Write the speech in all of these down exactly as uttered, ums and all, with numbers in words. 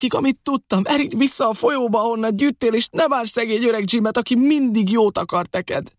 nekik, amit tudtam. Erik vissza a folyóba, ahonnan gyűjtél, és ne bánts szegény öreg Jimet, aki mindig jót akar neked.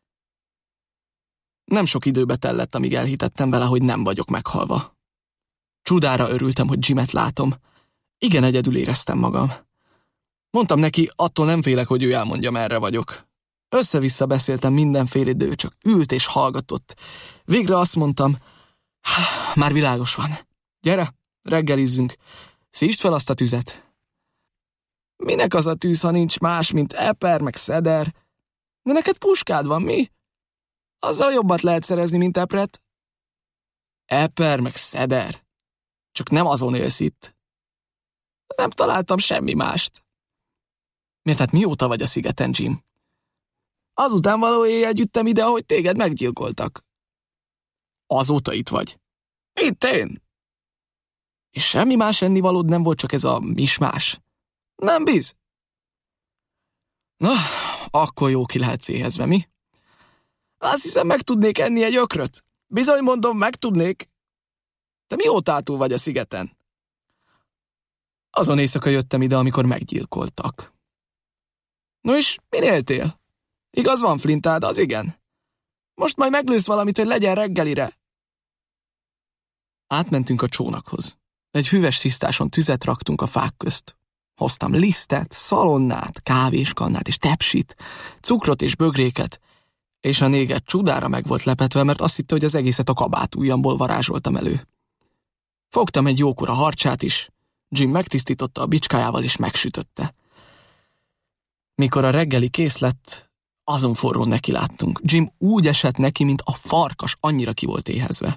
Nem sok időbe tellett, amíg elhitettem vele, hogy nem vagyok meghalva. Csudára örültem, hogy Jimet látom. Igen, egyedül éreztem magam. Mondtam neki, attól nem félek, hogy ő elmondja, merre vagyok. Össze-vissza beszéltem mindenféle, de ő csak ült és hallgatott. Végre azt mondtam, már világos van. Gyere, reggelizzünk. Szítsd fel azt a tüzet. Minek az a tűz, ha nincs más, mint eper, meg szeder? De neked puskád van, mi? Azzal jobbat lehet szerezni, mint epret. Eper, meg szeder. Csak nem azon élsz itt. Nem találtam semmi mást. Miért, hát mióta vagy a szigeten, Jim? Azután való éjjel gyűjtem ide, ahogy téged meggyilkoltak. Azóta itt vagy? Itt én. És semmi más ennivalód nem volt, csak ez a mismás? Nem biz? Na, akkor jó ki lehetsz éhezve, mi? Azt hiszem, meg tudnék enni egy ökröt. Bizony mondom, meg tudnék. Te mióta túl vagy a szigeten? Azon éjszaka jöttem ide, amikor meggyilkoltak. No és min éltél? Igaz van flintád, az igen. Most majd meglősz valamit, hogy legyen reggelire. Átmentünk a csónakhoz. Egy hűves tisztáson tüzet raktunk a fák közt. Hoztam lisztet, szalonnát, kávéskannát és tepsit, cukrot és bögréket, és a néger csudára meg volt lepetve, mert azt hitte, hogy az egészet a kabátujjamból varázsoltam elő. Fogtam egy jókora harcsát is, Jim megtisztította a bicskájával és megsütötte. Mikor a reggeli kész lett, azon forrón neki láttunk. Jim úgy esett neki, mint a farkas, annyira ki volt éhezve.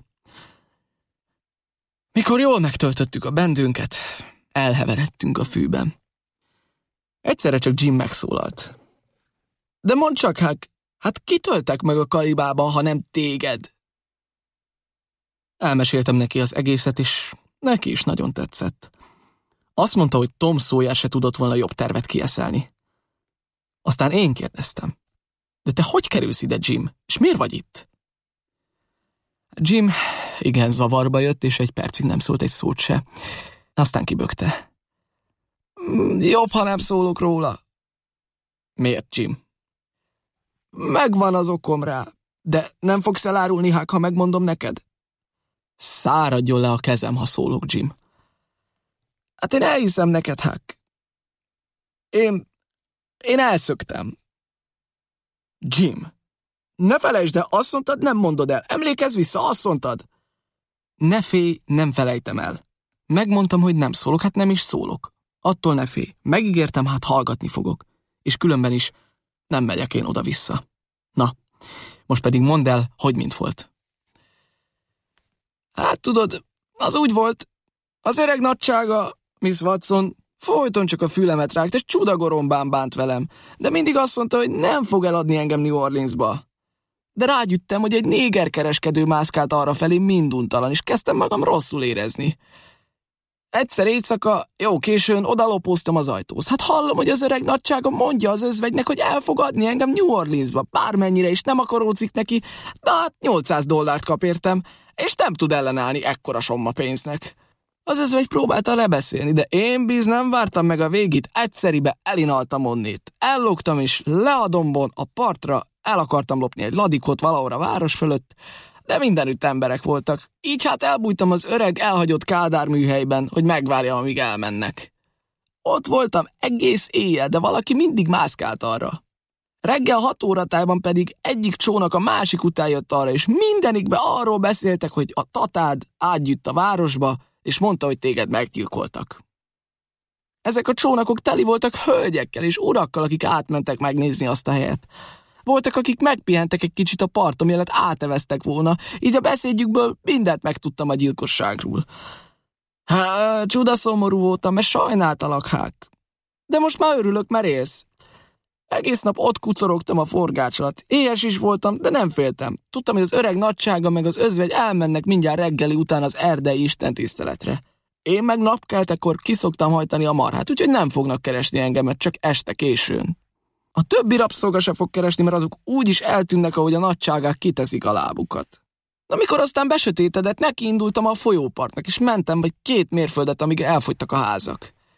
Mikor jól megtöltöttük a bendünket, elheveredtünk a fűben. Egyszerre csak Jim megszólalt. De mondd csak, hát, hát kitöltek meg a kalibában, ha nem téged? Elmeséltem neki az egészet, és neki is nagyon tetszett. Azt mondta, hogy Tom Sawyer se tudott volna jobb tervet kieszelni. Aztán én kérdeztem. De te hogy kerülsz ide, Jim? És miért vagy itt? Jim igen zavarba jött, és egy percig nem szólt egy szót se. Aztán kibökte. Jobb, ha nem szólok róla. Miért, Jim? Megvan az okom rá, de nem fogsz elárulni, hát, ha megmondom neked? Száradjon le a kezem, ha szólok, Jim. Hát én elhiszem neked, Huck. Én... Én elszöktem. Jim, ne felejtsd el, azt mondtad, nem mondod el. Emlékezz vissza, azt mondtad. Ne félj, nem felejtem el. Megmondtam, hogy nem szólok, hát nem is szólok. Attól ne félj. Megígértem, hát hallgatni fogok. És különben is nem megyek én oda-vissza. Na, most pedig mondd el, hogy mint volt. Hát tudod, az úgy volt. Az öreg nagysága, Miss Watson, folyton csak a fülemet rágt, és csudagorombán bánt velem, de mindig azt mondta, hogy nem fog eladni engem New Orleansba. De rágyüttem, hogy egy négerkereskedő mászkált arrafelé minduntalan, és kezdtem magam rosszul érezni. Egyszer éjszaka, jó későn odalopóztam az ajtóhoz. Hát hallom, hogy az öreg nagysága mondja az özvegynek, hogy el fog adni engem New Orleansba, bármennyire is nem akaródzik neki, de hát nyolcszáz dollárt kap értem, és nem tud ellenállni ekkora somma pénznek. Az özvegy próbálta lebeszélni, de én biz nem vártam meg a végét, egyszeribe elinaltam onnét. Ellogtam, és le a dombon, a partra el akartam lopni egy ladikot valahol a város fölött, de mindenütt emberek voltak. Így hát elbújtam az öreg elhagyott Kádár műhelyben, hogy megvárjam, amíg elmennek. Ott voltam egész éjjel, de valaki mindig mászkált arra. Reggel hat óratájban pedig egyik csónak a másik után jött arra, és mindenikbe arról beszéltek, hogy a tatád átgyűjt a városba, és mondta, hogy téged meggyilkoltak. Ezek a csónakok teli voltak hölgyekkel és urakkal, akik átmentek megnézni azt a helyet. Voltak, akik megpihentek egy kicsit a parton, mielőtt áteveztek volna, így a beszédjükből mindent megtudtam a gyilkosságról. Há, csudaszomorú voltam, mert sajnáltalak, Huck. De most már örülök, mert élsz. Egész nap ott kucorogtam a forgács alatt. Éhes is voltam, de nem féltem. Tudtam, hogy az öreg nagysága meg az özvegy elmennek mindjárt reggeli után az erdei istentiszteletre. Én meg napkeltekor kiszoktam hajtani a marhát, úgyhogy nem fognak keresni engemet, csak este későn. A többi rabszolga se fog keresni, mert azok úgy is eltűnnek, ahogy a nagyságák kiteszik a lábukat. Amikor aztán besötétedett, neki indultam a folyópartnak, és mentem vagy két mérföldet, amíg elfogytak a házak.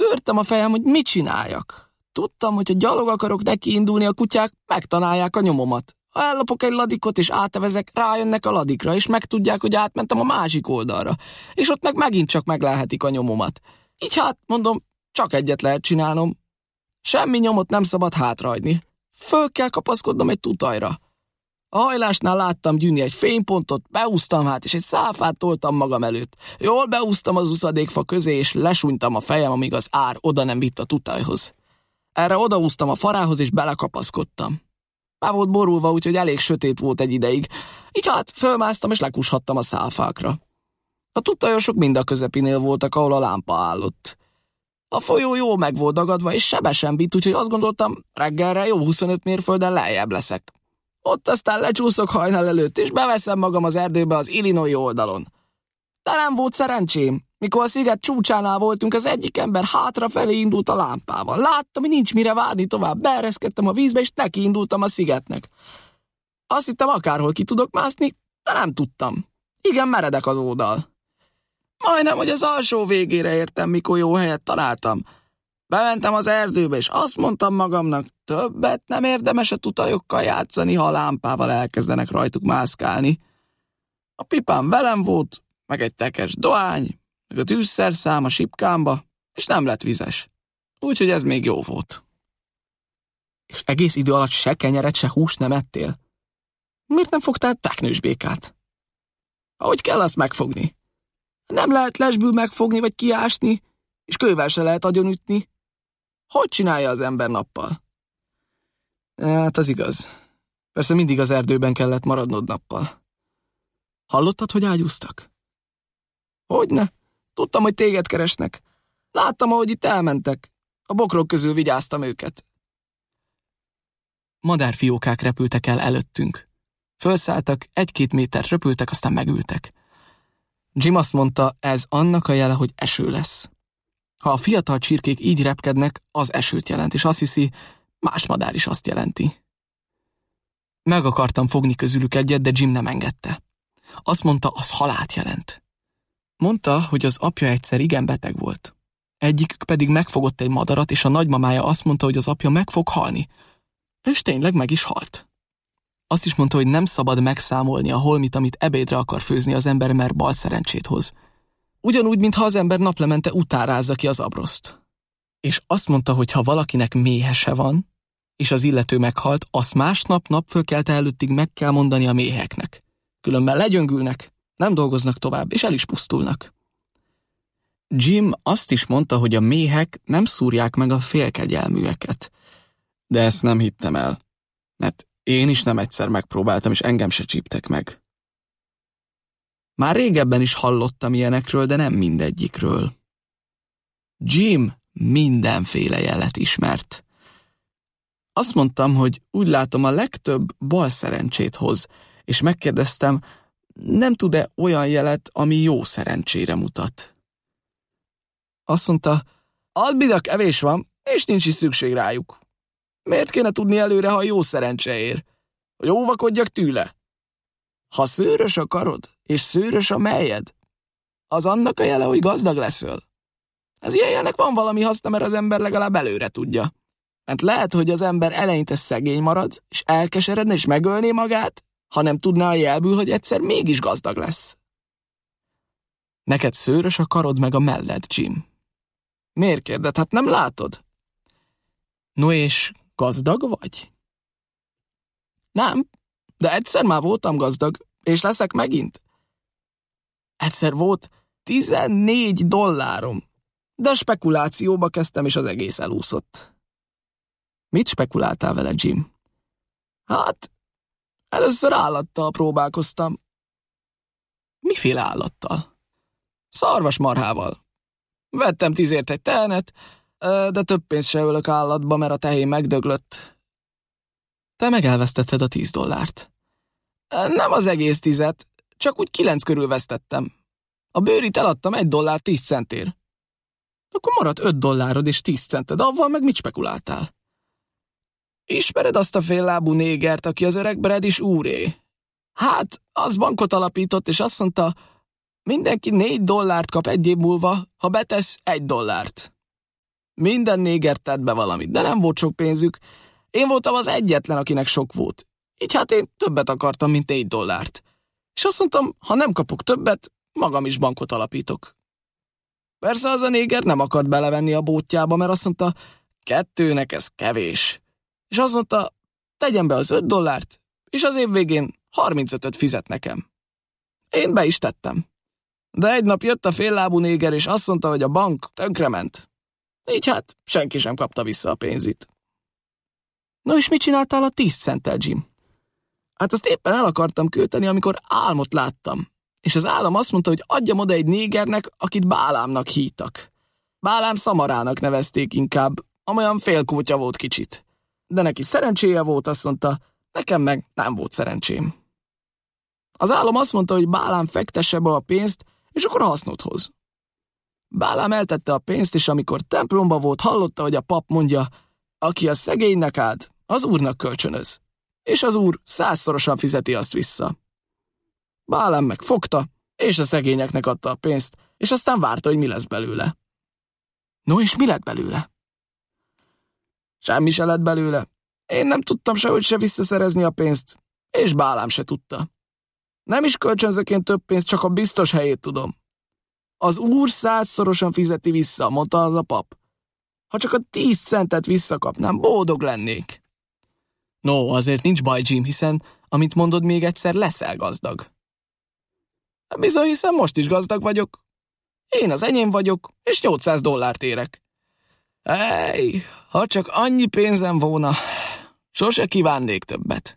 Törtem a fejem, hogy mit csináljak. Tudtam, hogy ha gyalog akarok neki indulni, a kutyák megtalálják a nyomomat. Ha ellopok egy ladikot és átevezek, rájönnek a ladikra, és megtudják, hogy átmentem a másik oldalra. És ott meg megint csak meglelhetik a nyomomat. Így hát, mondom, csak egyet lehet csinálnom. Semmi nyomot nem szabad hátrahagyni. Föl kell kapaszkodnom egy tutajra. A hajlásnál láttam gyűni egy fénypontot, beúztam hát, és egy száfát toltam magam előtt. Jól beúztam az uszadékfa közé, és lesúnytam a fejem, amíg az ár oda nem vitt a tutajhoz. Erre odaúztam a farához, és belekapaszkodtam. Már volt borulva, úgyhogy elég sötét volt egy ideig. Így hát fölmásztam, és lekushattam a száfákra. A tutajosok mind a közepinél voltak, ahol a lámpa állott. A folyó jól meg volt dagadva, és sebesen vitt, úgyhogy azt gondoltam, reggelre jó huszonöt mérfölddel lejjebb leszek. Ott aztán lecsúszok hajnal előtt, és beveszem magam az erdőbe az Illinois oldalon. De nem volt szerencsém. Mikor a sziget csúcsánál voltunk, az egyik ember hátrafelé indult a lámpával. Láttam, hogy nincs mire várni tovább. Beereszkedtem a vízbe, és neki indultam a szigetnek. Azt hittem, akárhol ki tudok mászni, de nem tudtam. Igen, meredek az oldal. Majdnem, hogy az alsó végére értem, mikor jó helyet találtam. Bementem az erdőbe, és azt mondtam magamnak, többet nem érdemes a tutajokkal játszani, ha a lámpával elkezdenek rajtuk mászkálni. A pipám velem volt, meg egy tekes dohány, meg a tűzszerszám a sipkámba, és nem lett vizes. Úgyhogy ez még jó volt. És egész idő alatt se kenyeret, se húst nem ettél? Miért nem fogtál teknősbékát? Ahogy kell azt megfogni. Nem lehet lesbül megfogni, vagy kiásni, és kővel se lehet agyonütni. Hogy csinálja az ember nappal? Hát az igaz. Persze mindig az erdőben kellett maradnod nappal. Hallottad, hogy ágyúztak? Hogyne? Tudtam, hogy téged keresnek. Láttam, ahogy itt elmentek. A bokrok közül vigyáztam őket. Madárfiókák repültek el előttünk. Fölszálltak, egy-két métert röpültek, aztán megültek. Jim azt mondta, ez annak a jele, hogy eső lesz. Ha a fiatal csirkék így repkednek, az esőt jelent, és azt hiszi, más madár is azt jelenti. Meg akartam fogni közülük egyet, de Jim nem engedte. Azt mondta, az halált jelent. Mondta, hogy az apja egyszer igen beteg volt. Egyikük pedig megfogott egy madarat, és a nagymamája azt mondta, hogy az apja meg fog halni. És tényleg meg is halt. Azt is mondta, hogy nem szabad megszámolni a holmit, amit ebédre akar főzni az ember, mert bal szerencsét hoz. Ugyanúgy, mintha az ember naplemente utárázza ki az abroszt. És azt mondta, hogy ha valakinek méhese van, és az illető meghalt, azt másnap napfölkelte előttig meg kell mondani a méheknek. Különben legyöngülnek, nem dolgoznak tovább, és el is pusztulnak. Jim azt is mondta, hogy a méhek nem szúrják meg a félkegyelműeket. De ezt nem hittem el, mert én is nem egyszer megpróbáltam, és engem se csíptek meg. Már régebben is hallottam ilyenekről, de nem mindegyikről. Jim mindenféle jelet ismert. Azt mondtam, hogy úgy látom, a legtöbb bal szerencsét hoz, és megkérdeztem, nem tud-e olyan jelet, ami jó szerencsére mutat. Azt mondta, albida kevés van, és nincs is szükség rájuk. Miért kéne tudni előre, ha jó szerencse ér? Hogy óvakodjak tőle? Ha szőrös a karod, és szőrös a melyed, az annak a jele, hogy gazdag leszel. Az ilyen jelnek van valami haszna, mert az ember legalább előre tudja. Mert lehet, hogy az ember eleinte szegény marad, és elkeseredne, és megölné magát, ha nem tudná a jelből, hogy egyszer mégis gazdag lesz. Neked szőrös a karod meg a melled, Jim. Miért kérded? Hát nem látod? No és gazdag vagy? Nem, de egyszer már voltam gazdag, és leszek megint. Egyszer volt tizennégy dollárom, de a spekulációba kezdtem, és az egész elúszott. Mit spekuláltál vele, Jim? Hát, először állattal próbálkoztam. Miféle állattal? Szarvasmarhával. Vettem tízért egy tehenet, de több pénzt se ölök állatba, mert a tehén megdöglött. Te meg elvesztetted a tíz dollárt. Nem az egész tízet, csak úgy kilenc körül vesztettem. A bőrit eladtam egy dollár tíz centért. Akkor maradt öt dollárod és tíz cented, avval meg mit spekuláltál? Ismered azt a féllábú négert, aki az öreg Brad is úré? Hát, az bankot alapított, és azt mondta, mindenki négy dollárt kap egy év múlva, ha betesz egy dollárt. Minden néger tett be valamit, de nem volt sok pénzük. Én voltam az egyetlen, akinek sok volt. Így hát én többet akartam, mint négy dollárt. És azt mondtam, ha nem kapok többet, magam is bankot alapítok. Persze az a néger nem akart belevenni a bótjába, mert azt mondta, kettőnek ez kevés. És azt mondta, tegyen be az öt dollárt, és az év végén harmincötöt fizet nekem. Én be is tettem. De egy nap jött a féllábú néger, és azt mondta, hogy a bank tönkrement. Így hát senki sem kapta vissza a pénzit. No és mit csináltál a tíz centtel, Jim? Hát azt éppen el akartam költeni, amikor álmot láttam. És az álom azt mondta, hogy adjam oda egy négernek, akit Bálámnak hívtak. Bálám szamarának nevezték inkább, amolyan félkótya volt kicsit. De neki szerencséje volt, azt mondta, nekem meg nem volt szerencsém. Az álom azt mondta, hogy Bálám fektesse be a pénzt, és akkor hasznot hoz. Bálám eltette a pénzt, és amikor templomba volt, hallotta, hogy a pap mondja, aki a szegénynek ad, az úrnak kölcsönöz, és az úr százszorosan fizeti azt vissza. Bálám megfogta, és a szegényeknek adta a pénzt, és aztán várta, hogy mi lesz belőle. No, és mi lett belőle? Semmi se lett belőle. Én nem tudtam sehogy se visszaszerezni a pénzt, és Bálám se tudta. Nem is kölcsönzök én több pénzt, csak a biztos helyét tudom. Az úr százszorosan fizeti vissza, mondta az a pap. Ha csak a tíz centet visszakapnám, boldog lennék. No, azért nincs baj, Jim, hiszen, amit mondod, még egyszer leszel gazdag. Bizony, hiszen most is gazdag vagyok. Én az enyém vagyok, és nyolcszáz dollárt érek. Ej, ha csak annyi pénzem volna, sose kívánnék többet.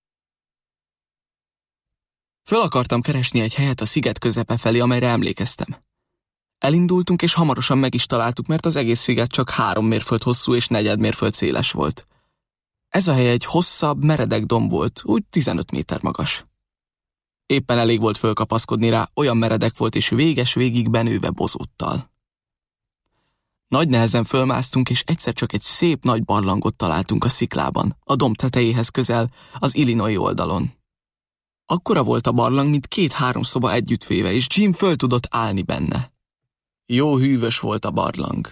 Föl akartam keresni egy helyet a sziget közepe felé, amelyre emlékeztem. Elindultunk, és hamarosan meg is találtuk, mert az egész sziget csak három mérföld hosszú és negyed mérföld széles volt. Ez a hely egy hosszabb, meredek domb volt, úgy tizenöt méter magas. Éppen elég volt fölkapaszkodni rá, olyan meredek volt és véges végig benőve bozóttal. Nagy nehezen fölmásztunk, és egyszer csak egy szép nagy barlangot találtunk a sziklában, a domb tetejéhez közel, az Illinois oldalon. Akkora volt a barlang, mint két-három szoba együttvéve, és Jim föl tudott állni benne. Jó hűvös volt a barlang.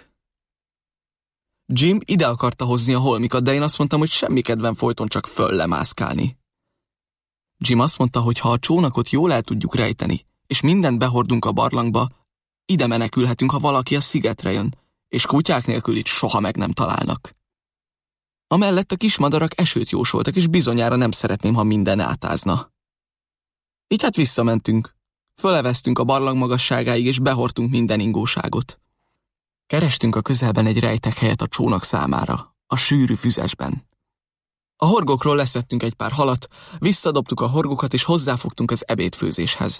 Jim ide akarta hozni a holmikat, de én azt mondtam, hogy semmi kedvem folyton csak föl lemászkálni. Jim azt mondta, hogy ha a csónakot jól el tudjuk rejteni, és mindent behordunk a barlangba, ide menekülhetünk, ha valaki a szigetre jön, és kutyák nélkül itt soha meg nem találnak. Amellett a kismadarak esőt jósoltak, és bizonyára nem szeretném, ha minden átázna. Így hát visszamentünk. Föleveztünk a barlang magasságáig, és behordtunk minden ingóságot. Kerestünk a közelben egy rejtek helyet a csónak számára, a sűrű füzesben. A horgokról leszettünk egy pár halat, visszadobtuk a horgokat, és hozzáfogtunk az ebédfőzéshez.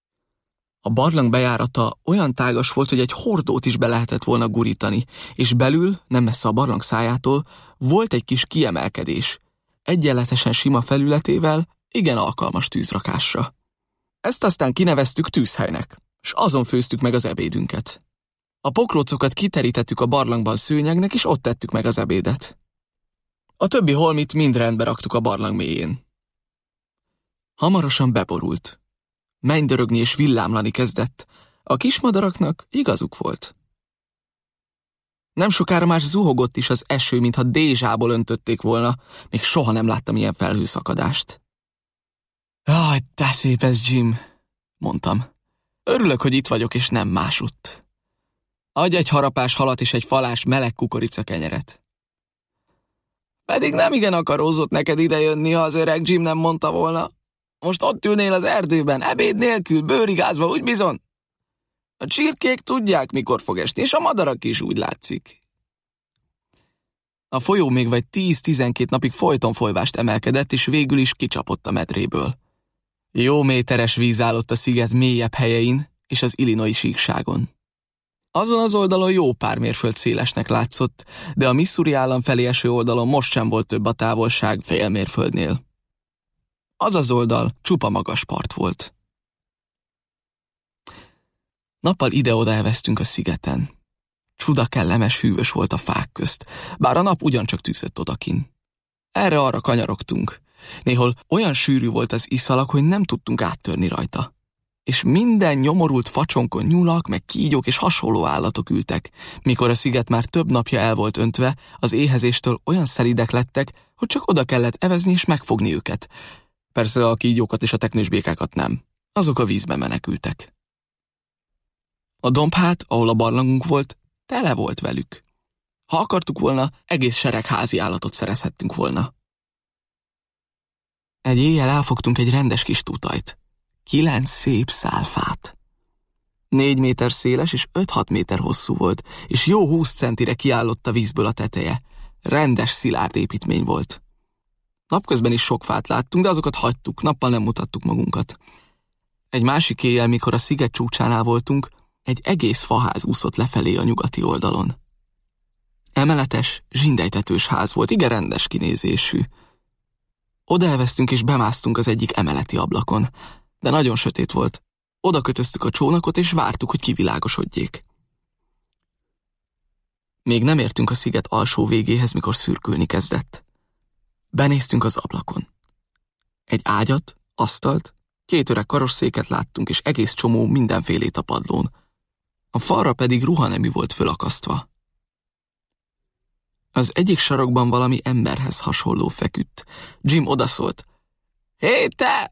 A barlang bejárata olyan tágas volt, hogy egy hordót is be lehetett volna gurítani, és belül, nem messze a barlang szájától, volt egy kis kiemelkedés, egyenletesen sima felületével, igen alkalmas tűzrakásra. Ezt aztán kineveztük tűzhelynek, és azon főztük meg az ebédünket. A pokrócokat kiterítettük a barlangban szőnyegnek, és ott tettük meg az ebédet. A többi holmit mind rendbe raktuk a barlang mélyén. Hamarosan beborult. Mennydörögni és villámlani kezdett. A kismadaraknak igazuk volt. Nem sokára már zuhogott is az eső, mintha dézsából öntötték volna. Még soha nem láttam ilyen felhőszakadást. Jaj, de szép ez, Jim, mondtam. Örülök, hogy itt vagyok, és nem másutt. Adj egy harapás halat és egy falás meleg kukoricakenyeret. Pedig nem igen akarózott neked idejönni, ha az öreg Jim nem mondta volna. Most ott ülnél az erdőben, ebéd nélkül, bőrigázva, úgy bizony. A csirkék tudják, mikor fog esni, és a madarak is úgy látszik. A folyó még vagy tíz-tizenkét napig folyton folyvást emelkedett, és végül is kicsapott a medréből. Jó méteres víz állott a sziget mélyebb helyein és az Illinois síkságon. Azon az oldalon jó pár mérföld szélesnek látszott, de a Missouri állam felé eső oldalon most sem volt több a távolság fél mérföldnél. Az az oldal csupa magas part volt. Nappal ide-oda eveztünk a szigeten. Csuda kellemes hűvös volt a fák közt, bár a nap ugyancsak tűzött odakin. Erre-arra kanyarogtunk. Néhol olyan sűrű volt az iszalag, hogy nem tudtunk áttörni rajta. és minden nyomorult facsonkon nyulak, meg kígyók és hasonló állatok ültek. Mikor a sziget már több napja el volt öntve, az éhezéstől olyan szelídek lettek, hogy csak oda kellett evezni és megfogni őket. Persze a kígyókat és a teknős békákat nem. Azok a vízbe menekültek. A dombhát, ahol a barlangunk volt, tele volt velük. Ha akartuk volna, egész sereg házi állatot szerezhettünk volna. Egy éjjel elfogtunk egy rendes kis tutajt. Kilenc szép szálfát. Négy méter széles és öt-hat méter hosszú volt, és jó húsz centire kiállott a vízből a teteje. Rendes szilárd építmény volt. Napközben is sok fát láttunk, de azokat hagytuk, nappal nem mutattuk magunkat. Egy másik éjjel, mikor a sziget csúcsánál voltunk, egy egész faház úszott lefelé a nyugati oldalon. Emeletes, zsindejtetős ház volt, igen rendes kinézésű. Oda elvesztünk és bemásztunk az egyik emeleti ablakon, de nagyon sötét volt. Oda kötöztük a csónakot és vártuk, hogy kivilágosodjék. Még nem értünk a sziget alsó végéhez, mikor szürkülni kezdett. Benéztünk az ablakon. Egy ágyat, asztalt, két öreg karosszéket láttunk, és egész csomó mindenfélét a padlón. A falra pedig ruhanemű volt fölakasztva. Az egyik sarokban valami emberhez hasonló feküdt. Jim odaszólt. Hé, te!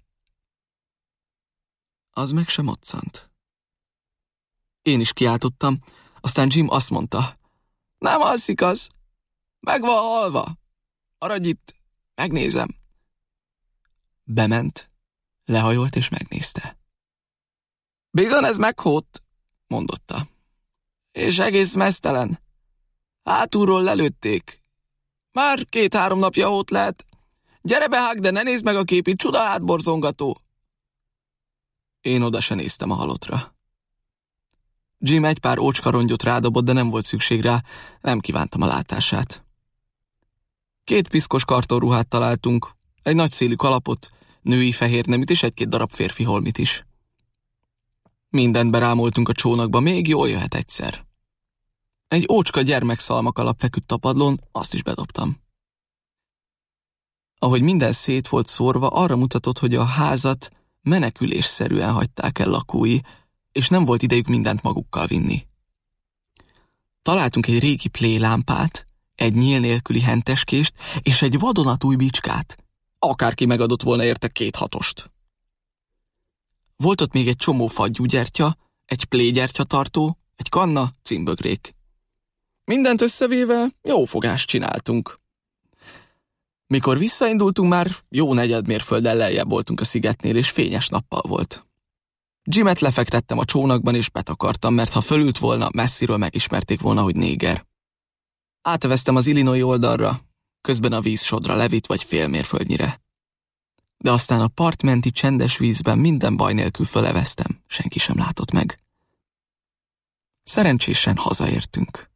Az meg sem moccant. Én is kiáltottam, aztán Jim azt mondta. Nem alszik az. Meg van halva. Maradj itt, megnézem. Bement, lehajolt és megnézte. Bizony ez meghódt, mondotta. És egész meztelen. Hátulról lelőtték. Már két-három napja ott lehet. Gyere be, Huck, de ne nézd meg a képét, csuda hátborzongató. Én oda se néztem a halottra. Jim egy pár ócskarongyot rádobott, de nem volt szükség rá, nem kívántam a látását. Két piszkos kartonruhát találtunk, egy nagy szélű kalapot, női fehérneműt és egy-két darab férfi holmit is. Mindent berámoltunk a csónakba, még jól jöhet egyszer. Egy ócska gyermekszalmakalap feküdt a padlón, azt is bedobtam. Ahogy minden szét volt szórva, arra mutatott, hogy a házat menekülésszerűen hagyták el lakói, és nem volt idejük mindent magukkal vinni. Találtunk egy régi plélámpát, egy nyíl nélküli henteskést és egy vadonatúj bicskát. Akárki megadott volna érte két hatost. Volt ott még egy csomó fagyúgyertya, egy plégyertyatartó, egy kanna, cimbögrék. Mindent összevéve jó fogást csináltunk. Mikor visszaindultunk, már jó negyed mérfölddel lejjebb voltunk a szigetnél, és fényes nappal volt. Jimet lefektettem a csónakban, és betakartam, mert ha fölült volna, messziről megismerték volna, hogy néger. Áteveztem az Illinois oldalra, közben a víz sodra levitt vagy fél mérföldnyire. De aztán a partmenti csendes vízben minden baj nélkül föleveztem, senki sem látott meg. Szerencsésen hazaértünk.